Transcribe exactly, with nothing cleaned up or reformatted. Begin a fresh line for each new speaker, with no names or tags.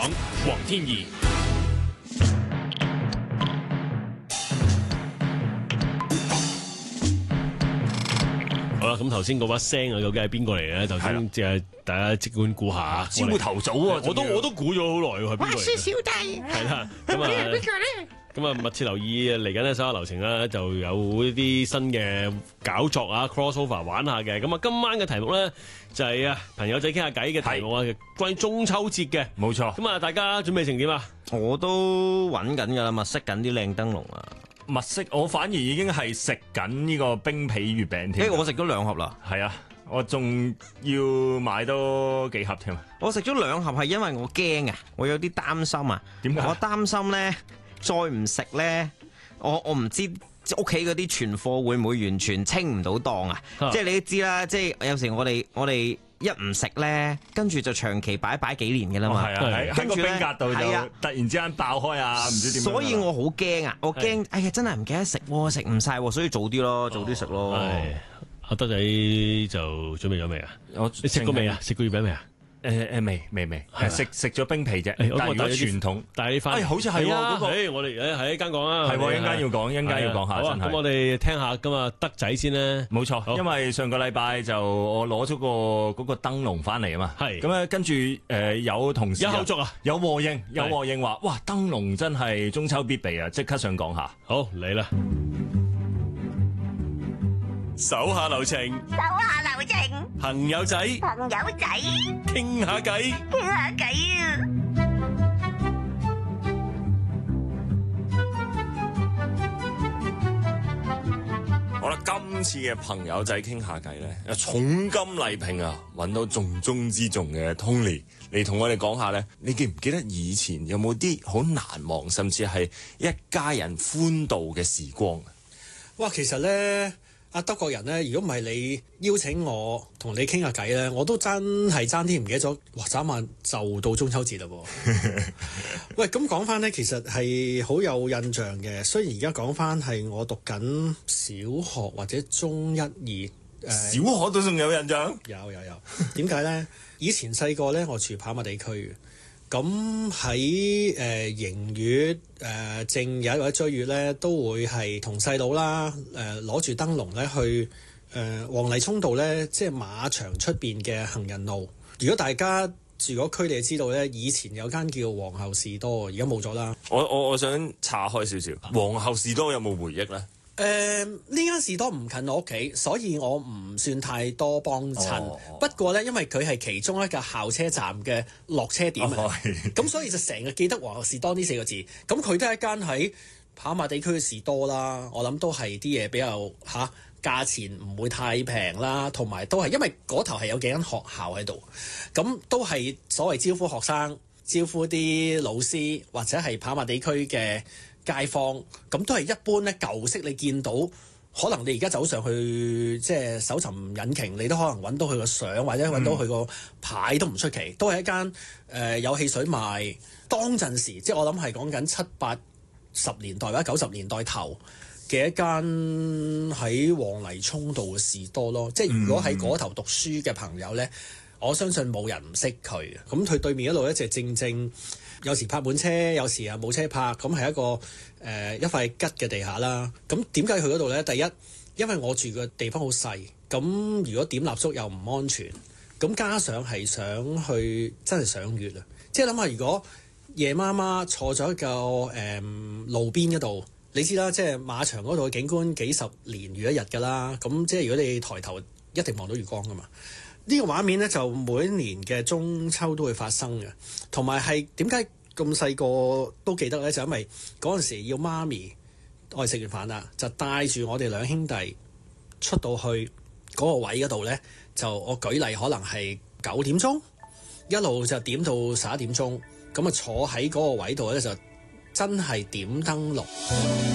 黃天怡。好啦，咁頭先嗰把聲啊，究竟係邊個嚟咧？頭先即係大家即管估下。
招頭早啊！
我都我都估咗好耐喎，係邊個嚟？
話說小弟
係啦，咁啊，
邊個咧？
咁啊，密切留意嚟緊咧所有流程啦，就有呢啲新嘅搞作啊 crossover 玩下嘅。咁啊，今晚嘅題目咧就係啊朋友仔傾下偈嘅題目啊，關於中秋節嘅。
冇錯。
咁啊，大家準備成點啊？
我都揾緊㗎啦，物色緊啲靚燈籠啊！
物色我反而已經係食緊呢個冰皮月餅添。
誒，我食咗兩盒啦。
係啊，我仲要買多幾盒添。
我食咗兩盒係因為我驚啊，我有啲擔心啊。
點解？
我擔心咧。再唔食咧，我我唔知屋企嗰啲存貨會唔會完全清唔到檔啊！即係你都知啦，即係有時我哋我哋一唔食咧，跟住就長期擺擺幾年嘅啦嘛。
係啊，喺喺個冰格度就突然之間爆開啊，唔知點。
所以我好驚啊！我驚，哎呀，真係唔記得食喎，食唔晒喎，所以早啲咯，早啲食咯。
阿德仔就準備咗未啊？
我
你食過未啊？食過月餅未啊？
誒誒未未未，係食食咗冰皮啫。但係如果傳統，
帶你翻，
好似係嗰個。
誒，我哋誒喺一間講啊，
係喎，一間要講，一間要講下。
好啊，咁我哋聽下今日德仔先咧。
冇錯，因為上個禮拜就我攞咗個嗰個燈籠翻嚟啊嘛。係。咁咧跟住誒有同事有後續啊，有和應，有和應話，哇，燈籠真係中秋必備啊！即刻想講下。
好，嚟啦。手下留情，
手下留情，
朋友仔，
朋友仔，
傾下偈，
傾下偈啊！
好啦，今次嘅朋友仔傾下偈咧，重金禮聘啊，揾到重中之重嘅 Tony 嚟同我哋講下咧，你記唔記得以前有冇啲好難忘，甚至係一家人歡度嘅時光啊？
哇，其實咧。阿德國人咧，如果唔係你邀請我同你傾下偈咧，我都真係爭啲唔記得咗。哇！眨晚就到中秋節啦喎。喂，咁講翻咧，其實係好有印象嘅。雖然而家講翻係我讀緊小學或者中一二，誒、呃，
小學都仲有印象？
有有有。點解咧？以前細個咧，我住跑馬地區嘅。咁喺誒迎月、誒、呃、正日或者追月咧，都會係同細佬啦，誒攞住燈籠咧去誒、呃、黃泥涌道咧，即係馬場出邊嘅行人路。如果大家住嗰區，你就知道咧，以前有間叫皇后士多，而家冇咗啦。
我我我想岔開少少，皇后士多有冇回憶咧？
誒呢間士多唔近我屋企，所以我唔算太多幫襯。
哦、
不過呢，因為佢係其中一個校車站嘅落車點啊，咁、哦、所以就成日記得皇后士多呢四個字。咁佢都係一間喺跑馬地區嘅士多啦。我諗都係啲嘢比較嚇價錢唔會太平啦，同埋都係因為嗰頭係有幾間學校喺度，咁都係所謂招呼學生、招呼啲老師或者係跑馬地區嘅街坊，咁都係一般咧舊式，你見到可能你而家走上去即係搜尋引擎，你都可能揾到佢個相或者揾到佢個牌都唔出奇，嗯、都係一間誒、呃、有汽水賣。當陣時即係我諗係講緊七八十年代或者九十年代頭嘅一間喺黃泥涌道嘅士多咯。即係如果喺嗰頭讀書嘅朋友咧，我相信冇人唔識佢嘅。咁佢對面一路一直正正。有時泊滿車，有時啊冇車泊，咁係一個誒、呃、一塊吉嘅地下啦。咁點解去嗰度呢？第一，因為我住嘅地方好細，咁如果點蠟燭又唔安全，咁加上係想去真係賞月啊！即係諗下，如果夜媽媽坐咗一個誒、呃、路邊嗰度，你知啦，即係馬場嗰度嘅景觀幾十年如一日㗎啦。咁即係如果你抬頭一定望到月光㗎嘛。呢個畫面咧就每一年嘅中秋都會發生嘅，同埋係點解咁細個都記得咧？就因為嗰陣時要媽咪，我哋食完飯啦，就帶住我哋兩兄弟出到去嗰個位嗰度咧，就我舉例可能係九點鐘，一路就點到十一點鐘，咁啊坐喺嗰個位度咧就真係點燈籠。